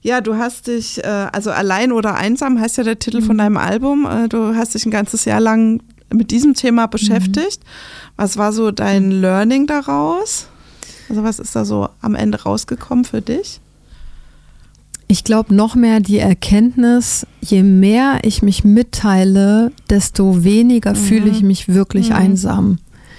Ja, du hast dich, also Allein oder Einsam heißt ja der Titel von deinem Album. Du hast dich ein ganzes Jahr lang mit diesem Thema beschäftigt. Was war so dein Learning daraus? Also was ist da so am Ende rausgekommen für dich? Ich glaube noch mehr die Erkenntnis, je mehr ich mich mitteile, desto weniger fühle ich mich wirklich einsam.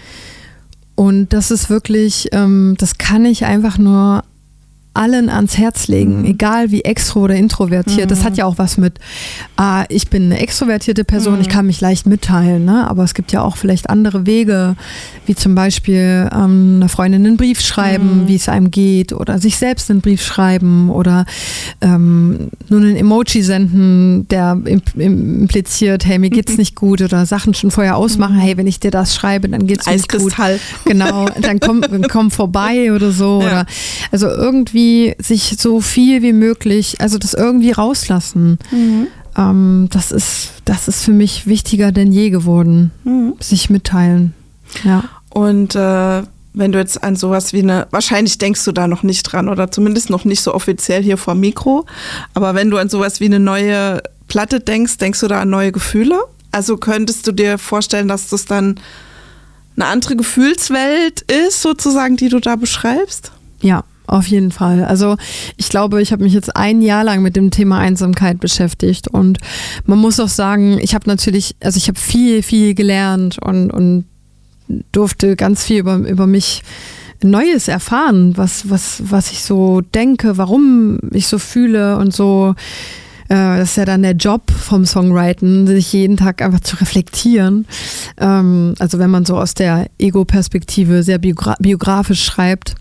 Und das ist wirklich, das kann ich einfach nur allen ans Herz legen, egal wie extro oder introvertiert. Das hat ja auch was mit, ich bin eine extrovertierte Person, ich kann mich leicht mitteilen, ne? Aber es gibt ja auch vielleicht andere Wege, wie zum Beispiel einer Freundin einen Brief schreiben, wie es einem geht, oder sich selbst einen Brief schreiben oder nur einen Emoji senden, der impliziert, hey, mir geht's nicht gut, oder Sachen schon vorher ausmachen, hey, wenn ich dir das schreibe, dann geht's mir nicht gut. Genau, dann komm vorbei oder so. Ja. Oder also irgendwie sich so viel wie möglich, also das irgendwie rauslassen. Das ist für mich wichtiger denn je geworden. Sich mitteilen. Ja. Und wenn du jetzt an sowas wie wahrscheinlich denkst du da noch nicht dran oder zumindest noch nicht so offiziell hier vor Mikro, aber wenn du an sowas wie eine neue Platte denkst du da an neue Gefühle? Also könntest du dir vorstellen, dass das dann eine andere Gefühlswelt ist, sozusagen, die du da beschreibst? Ja. Auf jeden Fall. Also ich glaube, ich habe mich jetzt ein Jahr lang mit dem Thema Einsamkeit beschäftigt und man muss auch sagen, ich habe viel, viel gelernt und durfte ganz viel über mich Neues erfahren, was ich so denke, warum ich so fühle und so. Das ist ja dann der Job vom Songwriten, sich jeden Tag einfach zu reflektieren. Also wenn man so aus der Ego-Perspektive sehr biografisch schreibt.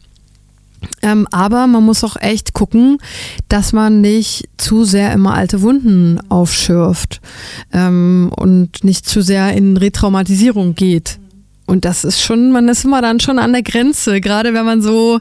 Aber man muss auch echt gucken, dass man nicht zu sehr immer alte Wunden aufschürft und nicht zu sehr in Retraumatisierung geht. Und das ist man ist immer dann schon an der Grenze, gerade wenn man so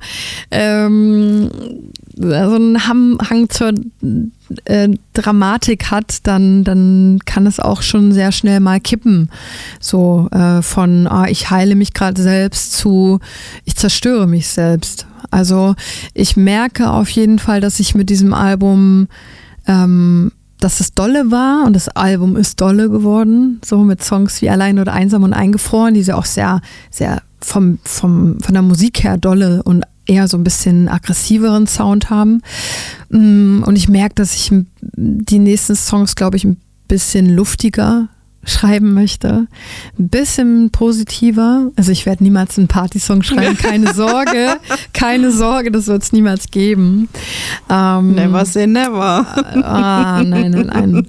einen Hang zur Dramatik hat, dann kann es auch schon sehr schnell mal kippen. So von ich heile mich gerade selbst zu ich zerstöre mich selbst. Also ich merke auf jeden Fall, dass ich mit diesem Album, dass es dolle war und das Album ist dolle geworden, so mit Songs wie Allein oder Einsam und Eingefroren, die auch sehr, sehr von der Musik her dolle und eher so ein bisschen aggressiveren Sound haben. Und ich merke, dass ich die nächsten Songs, glaube ich, ein bisschen luftiger schreiben möchte. Ein bisschen positiver. Also ich werde niemals einen Partysong schreiben, keine Sorge. Keine Sorge, das wird es niemals geben. Never say never. Nein.